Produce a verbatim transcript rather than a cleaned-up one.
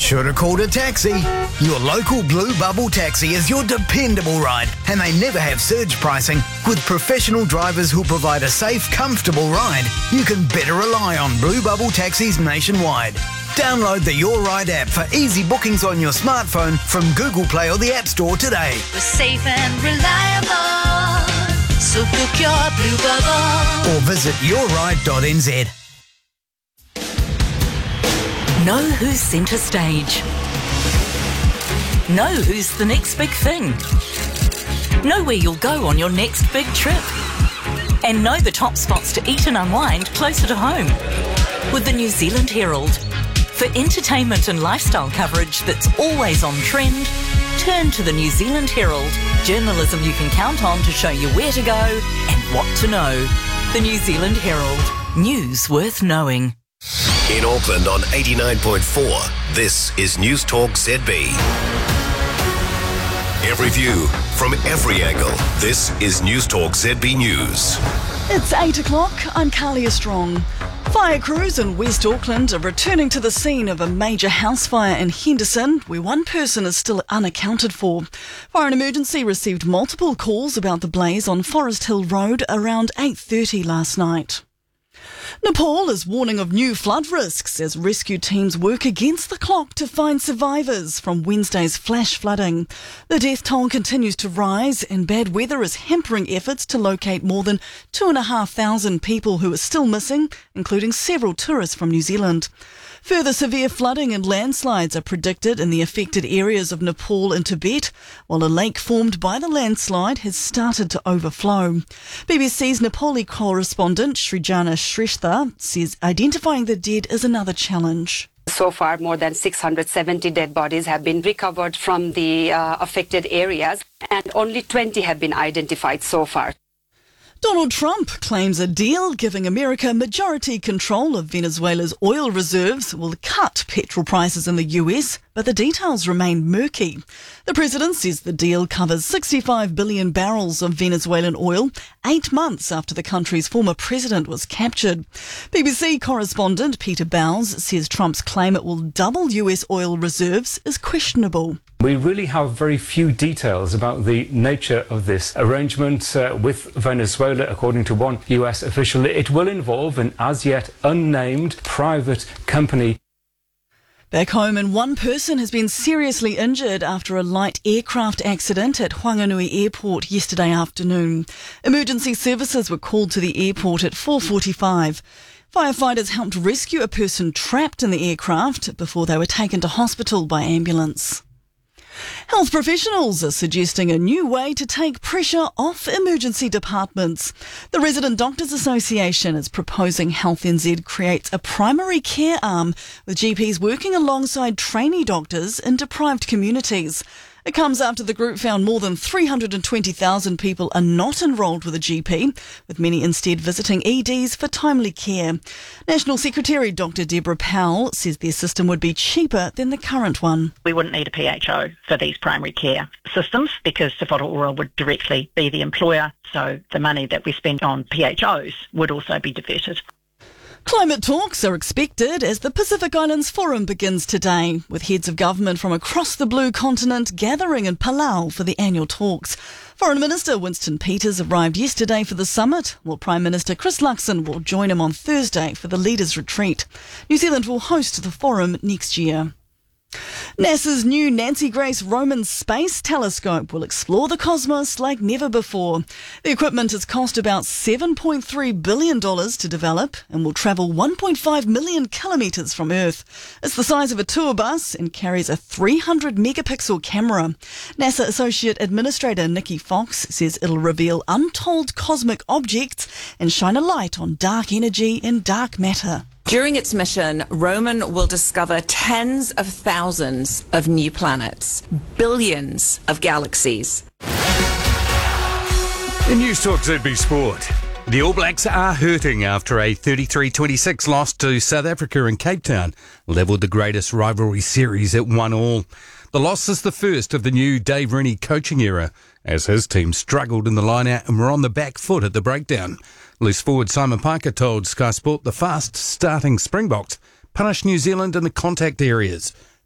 Should have called a taxi. Your local Blue Bubble taxi is your dependable ride, and they never have surge pricing. With professional drivers who provide a safe, comfortable ride, you can better rely on Blue Bubble taxis nationwide. Download the Your Ride app for easy bookings on your smartphone from Google Play or the App Store today. We're safe and reliable, so book your Blue Bubble. Or visit your ride dot n z. Know who's centre stage. Know who's the next big thing. Know where you'll go on your next big trip. And know the top spots to eat and unwind closer to home. With the New Zealand Herald. For entertainment and lifestyle coverage that's always on trend, turn to the New Zealand Herald. Journalism you can count on to show you where to go and what to know. The New Zealand Herald. News worth knowing. In Auckland on eighty-nine point four, this is News Talk Z B. Every view from every angle. This is News Talk Z B News. It's eight o'clock. I'm Carlia Strong. Fire crews in West Auckland are returning to the scene of a major house fire in Henderson, where one person is still unaccounted for. Fire and Emergency received multiple calls about the blaze on Forest Hill Road around eight thirty last night. Nepal is warning of new flood risks as rescue teams work against the clock to find survivors from Wednesday's flash flooding. The death toll continues to rise and bad weather is hampering efforts to locate more than two and a half thousand people who are still missing, including several tourists from New Zealand. Further severe flooding and landslides are predicted in the affected areas of Nepal and Tibet, while a lake formed by the landslide has started to overflow. B B C's Nepali correspondent Srijana Shrestha says identifying the dead is another challenge. So far, more than six hundred seventy dead bodies have been recovered from the uh, affected areas, and only twenty have been identified so far. Donald Trump claims a deal giving America majority control of Venezuela's oil reserves will cut petrol prices in the U S, but the details remain murky. The president says the deal covers sixty-five billion barrels of Venezuelan oil, eight months after the country's former president was captured. B B C correspondent Peter Bowles says Trump's claim it will double U S oil reserves is questionable. We really have very few details about the nature of this arrangement uh, with Venezuela. According to one U S official, it will involve an as yet unnamed private company. Back home, and one person has been seriously injured after a light aircraft accident at Whanganui Airport yesterday afternoon. Emergency services were called to the airport at four forty-five. Firefighters helped rescue a person trapped in the aircraft before they were taken to hospital by ambulance. Health professionals are suggesting a new way to take pressure off emergency departments. The Resident Doctors Association is proposing Health N Z creates a primary care arm with G Ps working alongside trainee doctors in deprived communities. It comes after the group found more than three hundred twenty thousand people are not enrolled with a G P, with many instead visiting E Ds for timely care. National Secretary Doctor Deborah Powell says their system would be cheaper than the current one. We wouldn't need a P H O for these primary care systems because Te Whatu Ora would directly be the employer, so the money that we spend on P H Os would also be diverted. Climate talks are expected as the Pacific Islands Forum begins today, with heads of government from across the blue continent gathering in Palau for the annual talks. Foreign Minister Winston Peters arrived yesterday for the summit, while Prime Minister Chris Luxon will join him on Thursday for the leaders' retreat. New Zealand will host the forum next year. NASA's new Nancy Grace Roman Space Telescope will explore the cosmos like never before. The equipment has cost about seven point three billion dollars to develop and will travel one point five million kilometres from Earth. It's the size of a tour bus and carries a three hundred megapixel camera. NASA Associate Administrator Nikki Fox says it'll reveal untold cosmic objects and shine a light on dark energy and dark matter. During its mission, Roman will discover tens of thousands of new planets, billions of galaxies. In News Talk Z B Sport, the All Blacks are hurting after a thirty-three twenty-six loss to South Africa in Cape Town levelled the greatest rivalry series at one all. The loss is the first of the new Dave Rennie coaching era, as his team struggled in the line-out and were on the back foot at the breakdown. Loose forward Simon Parker told Sky Sport the fast-starting Springboks punished New Zealand in the contact areas.